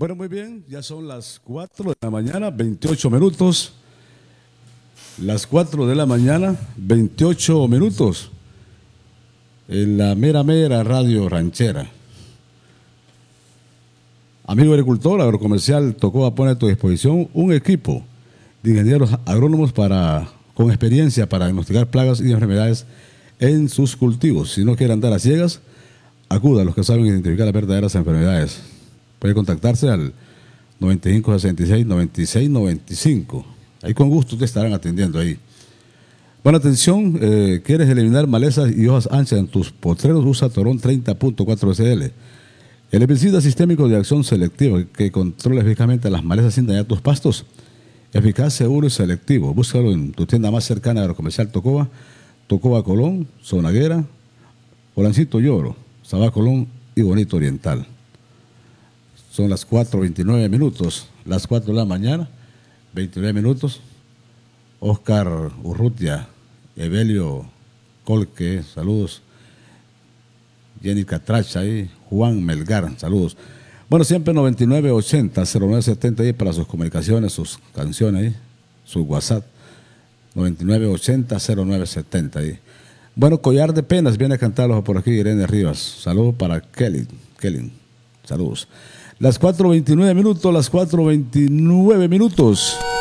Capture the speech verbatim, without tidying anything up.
Bueno, muy bien, ya son las cuatro de la mañana, veintiocho minutos. Las cuatro de la mañana, veintiocho minutos. En la mera mera radio ranchera. Amigo agricultor, Agrocomercial Tocoba pone a tu disposición un equipo de ingenieros agrónomos para, con experiencia para diagnosticar plagas y enfermedades en sus cultivos. Si no quiere andar a ciegas, acuda a los que saben identificar las verdaderas enfermedades. Puede contactarse al noventa y cinco sesenta y seis noventa y seis noventa y cinco. Ahí con gusto te estarán atendiendo ahí. Buena atención, eh, ¿quieres eliminar malezas y hojas anchas en tus potreros? Usa Torón treinta punto cuatro S L. El herbicida sistémico de acción selectiva que controla eficazmente las malezas sin dañar tus pastos. Eficaz, seguro y selectivo. Búscalo en tu tienda más cercana de Agrocomercial Tocoba, Tocoba Colón, Zonaguera, Olancito Lloro, Sabá Colón y Bonito Oriental. Son las cuatro veintinueve minutos, las cuatro de la mañana, veintinueve minutos. Oscar Urrutia, Evelio Colque, saludos. Jenny Catracha y Juan Melgar, saludos. Bueno, siempre noventa y nueve ochenta cero nueve setenta ahí para sus comunicaciones, sus canciones ahí, su WhatsApp. noventa y nueve ochenta cero nueve setenta ahí. Bueno, Collar de Penas viene a cantarlos por aquí, Irene Rivas. Saludos para Kelly, Kelly, saludos. Las cuatro veintinueve minutos, las cuatro veintinueve minutos.